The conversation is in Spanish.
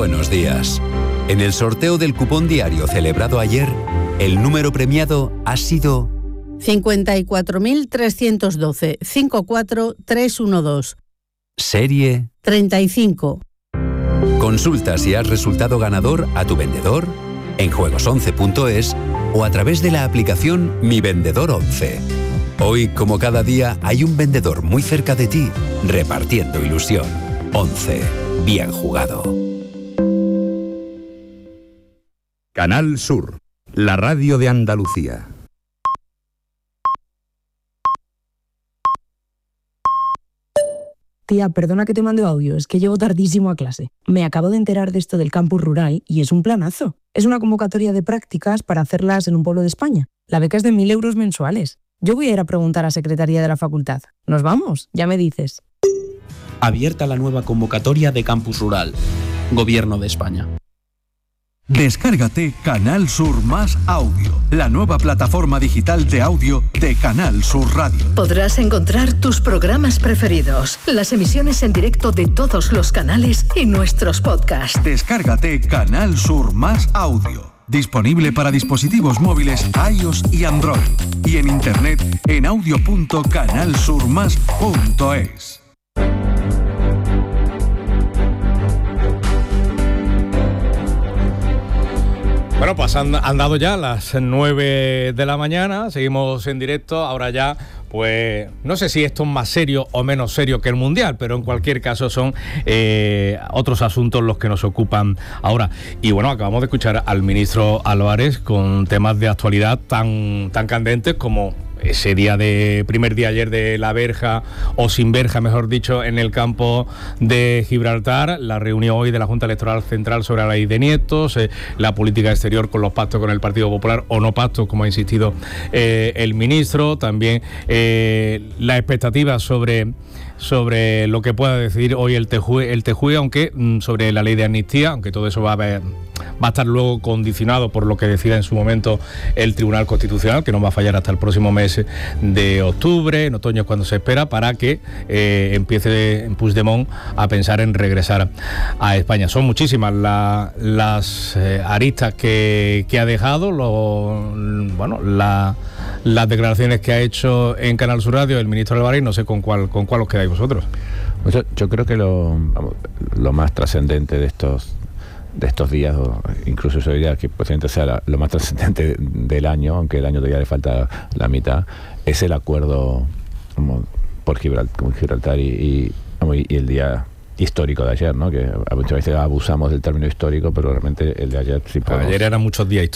buenos días. En el sorteo del cupón diario celebrado ayer, el número premiado ha sido 54.312 54312. Serie 35. Consulta si has resultado ganador a tu vendedor, en juegos11.es o a través de la aplicación Mi Vendedor 11. Hoy, como cada día, hay un vendedor muy cerca de ti, repartiendo ilusión. 11. Bien jugado. Canal Sur, la radio de Andalucía. Tía, perdona que te mande audio, es que llego tardísimo a clase. Me acabo de enterar de esto del campus rural y es un planazo. Es una convocatoria de prácticas para hacerlas en un pueblo de España. La beca es de 1.000 euros mensuales. Yo voy a ir a preguntar a Secretaría de la Facultad. ¿Nos vamos? Ya me dices. Abierta la nueva convocatoria de Campus Rural. Gobierno de España. Descárgate Canal Sur Más Audio, la nueva plataforma digital de audio de Canal Sur Radio. Podrás encontrar tus programas preferidos, las emisiones en directo de todos los canales y nuestros podcasts. Descárgate Canal Sur Más Audio. Disponible para dispositivos móviles iOS y Android. Y en internet en audio.canalsurmas.es. Bueno, pues han dado ya las 9 de la mañana, seguimos en directo, ahora ya, pues no sé si esto es más serio o menos serio que el Mundial, pero en cualquier caso son otros asuntos los que nos ocupan ahora. Y bueno, acabamos de escuchar al ministro Álvarez con temas de actualidad tan candentes como ese primer día ayer de la verja, o sin verja, mejor dicho, en el campo de Gibraltar, la reunión hoy de la Junta Electoral Central sobre la ley de nietos, la política exterior con los pactos con el Partido Popular o no pactos, como ha insistido el ministro, también la expectativa sobre lo que pueda decidir hoy el TJUE, aunque sobre la ley de amnistía, aunque todo eso va a estar luego condicionado por lo que decida en su momento el Tribunal Constitucional, que no va a fallar hasta el próximo mes de octubre, en otoño es cuando se espera, para que empiece Puigdemont a pensar en regresar a España. Son muchísimas las aristas que ha dejado, las declaraciones que ha hecho en Canal Sur Radio el ministro Álvarez. No sé con cuál os quedáis vosotros. Yo creo que lo más trascendente de estos días, o incluso yo diría que posiblemente sea lo más trascendente del año, aunque el año todavía le falta la mitad, es el acuerdo por Gibraltar y el día histórico de ayer, ¿no? Que muchas veces abusamos del término histórico, pero realmente el de ayer sí podemos... Ayer eran muchos días históricos.